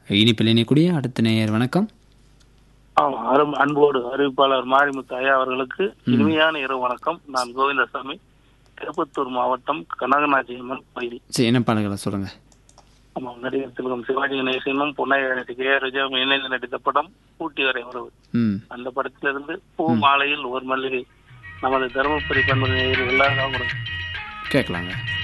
இனிப்பில் இணைக்கூடிய அடுத்த நேயர் வணக்கம். அன்போடு அறிவிப்பாளர் மாரிமுத்து ஐயா அவர்களுக்கு இனிமையான இரவு வணக்கம். நான் கோவிந்தசாமி, திருப்பத்தூர் மாவட்டம் கனகநாச்சியம்மன் கோயில். சரி, என்ன பாடல்களை சொல்லுங்க. ஆமாம், நடிகர் திலகம் சிவாஜி கணேசனும் பொன்னையா விஜயம் இணைந்து நடித்த படம் ஊட்டி வரை உறவு. அந்த படத்திலிருந்து பூ மாலையில் ஒரு மல்லிகை நமது தருமபுரி பண்பு எல்லாரும் கேட்கலாங்க.